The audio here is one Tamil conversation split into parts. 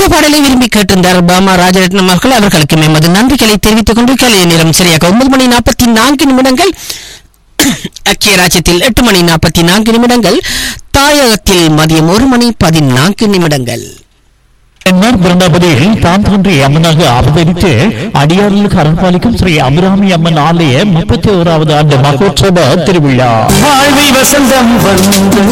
அடுத்த பாடலை விரும்பி கேட்டிருந்தார் பாமா ராஜரத்னம் அவர்கள். அவர்களுக்கு எமது நன்றிகளை தெரிவித்துக் கொண்டு கலைய நேரம் சரியாக 9:44 அக்கிய ராஜ்யத்தில் 8:44 தாயகத்தில் மதியம் 1:14. என்ஆர் பிருந்தாபதியில் தான் தோன்றிய அம்மனாக அவதரித்து அடியார்களுக்கு அரண்பாலிக்கும் ஸ்ரீ அபிராமி அம்மன் ஆலய 31வது ஆண்டு மகோற்சவ திருவிழா வாழ்வில் வசந்தம் வந்து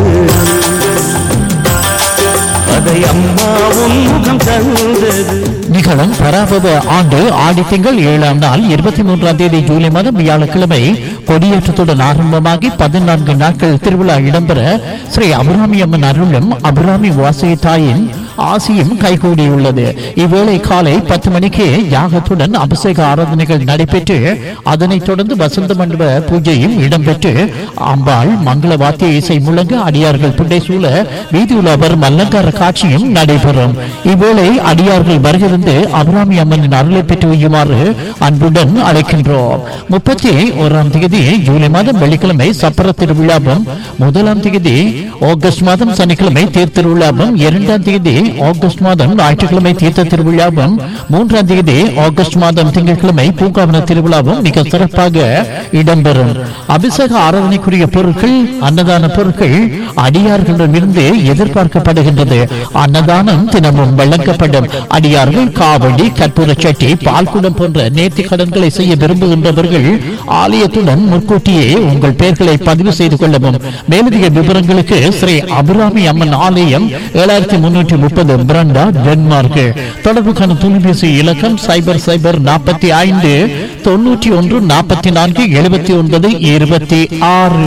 அதை அம்மாவும் முகம் தந்தது. நிகழும் பராபவ ஆண்டு ஆடி திங்கள் 7ஆம் நாள் 23ஆம் தேதி ஜூலை மாதம் வியாழக்கிழமை கொடியேற்றத்துடன் ஆரம்பமாகி 14 நாட்கள் திருவிழா இடம்பெற ஸ்ரீ அபிராமி அம்மன் அருளும் அபிராமி வாசகி தாயின் ஆசியும் கைகூடியுள்ளது. இவ்வேளை காலை 10 மணிக்கு யாகத்துடன் அபிஷேக ஆராதனைகள் நடைபெற்று அதனைத் தொடர்ந்து வசந்த மண்டப பூஜையும் இடம்பெற்று அம்பாள் மங்கள வாத்திய இசை முழங்க அடியார்கள் புண்டை சூழ வீதியுலா வரும் அலங்கார காட்சியும் நடைபெறும். இவ்வேளை அடியார்கள் வருகிறது அபிராமி அம்மனின் அருளை பெற்று வையுமாறு அன்புடன் அழைக்கின்றோம். 31ஆம் தேதி ஜூலை மாதம் வெள்ளிக்கிழமை சப்பர திருவிழாவும் 1ஆம் தேதி ஆகஸ்ட் மாதம் சனிக்கிழமை தேர் திருவிழாவும் 2ஆம் தேதி ஆகஸ்ட் மாதம் ஞாயிற்றுக்கிழமை தீர்த்த திருவிழாவும் 3ஆம் தேதி ஆகஸ்ட் மாதம் திங்கட்கிழமை பூங்காவன திருவிழாவும் மிக சிறப்பாக இடம்பெறும். அபிஷேக ஆராதனைக்குரிய பொருட்கள் அன்னதான பொருட்கள் அடியார்களிடமிருந்து எதிர்பார்க்கப்படுகின்றது. அன்னதானம் தினமும் வழங்கப்படும். அடியார்கள் காவடி கற்பூர சட்டி பால்குடம் போன்ற நேர்த்தி கடன்களை செய்ய விரும்புகின்றவர்கள் ஆலயத்துடன் முன்கூட்டியே உங்கள் பெயர்களை பதிவு செய்து கொள்ளவும். மேலதிக விவரங்களுக்கு ஸ்ரீ அபிராமி அம்மன் ஆலயம் 7330 பிரண்டா டென்மார்க். தொடர்புக்கான தொலைபேசி இலக்கம் 0045 91 44 79 26.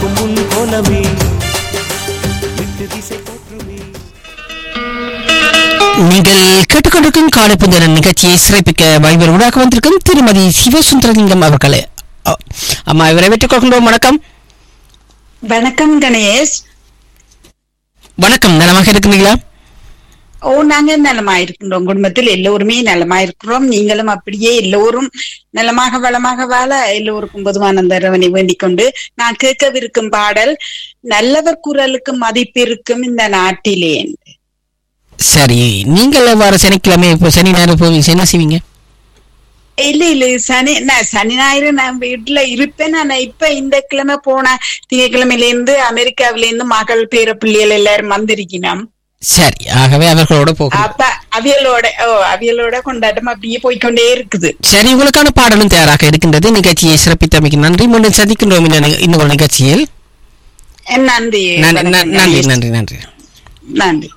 நீங்கள் கேட்டுக்கொண்டிருக்கும் காலைப்புந்தன நிகழ்ச்சியை சிறப்பிக்க வைபர் ஊடாக வந்திருக்கும் திருமதி சிவசுந்தரலிங்கம் அவர்களே. அம்மா இவரை வெற்றிக் கொள்கின்றோம். வணக்கம். வணக்கம் கணேஷ். வணக்கம். நலமாக இருக்கிறீங்களா? ஓ, நாங்க நலமாயிருக்கின்றோம். குடும்பத்தில் எல்லோருமே நலமாயிருக்கிறோம். நீங்களும் அப்படியே எல்லோரும் நலமாக வளமாக வாழ எல்லோருக்கும் பொதுவான தரவனை வேண்டிக் கொண்டு நான் கேட்கவிருக்கும் பாடல் நல்லவர் குரலுக்கு மதிப்பு இருக்கும் இந்த நாட்டிலே. சரி, நீங்கள் வர சனிக்கிழமை இப்போ சனி ஞாயிறு போய் என்ன செய்வீங்க? இல்ல சனி ஞாயிறு நான் வீட்டுல இருப்பேன். நான் இப்ப இந்த கிழமை போன திங்கட்கிழமையில இருந்து அமெரிக்காவில இருந்து மகள் பேர பிள்ளைகள் எல்லாரும் வந்திருக்கணும். சரி, ஆகவே அவர்களோட போகும். அப்ப அவியலோட கொண்டாட்டம் அப்படியே போய்கொண்டே இருக்குது. சரி, உங்களுக்கான பாடலும் தயாராக இருக்கின்றது. நிகழ்ச்சியை சிறப்பித்தமைக்கு நன்றி. மீண்டும் சந்திக்கின்றோம் இன்னொரு நிகழ்ச்சியில். நன்றி நன்றி நன்றி நன்றி நன்றி.